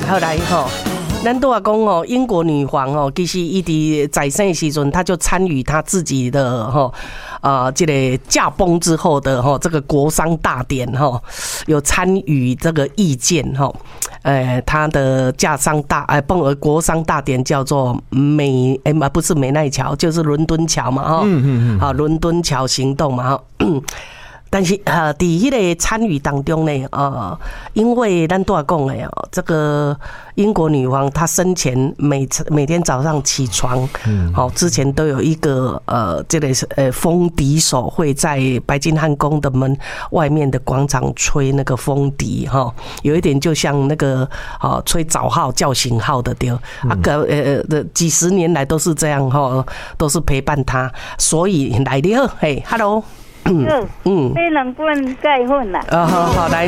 后来吼。咱都要讲哦，英国女皇哦，其实伊伫在生的时阵，她就参与她自己的这个驾崩之后的这个国丧大典有参与这个意见她的驾丧国丧大典叫做不是美奈桥，就是伦敦桥嘛伦敦桥行动嘛但是伫迄个参与当中呢，因为咱都要讲的这个英国女王她生前每天早上起床，之前都有一个这个风笛手会在白金汉宫的门外面的广场吹那个风笛有一点就像那个吹早号叫醒号的对几十年来都是这样都是陪伴她，所以来了嘿 ，Hello。 这两本盖混啦。 好，来，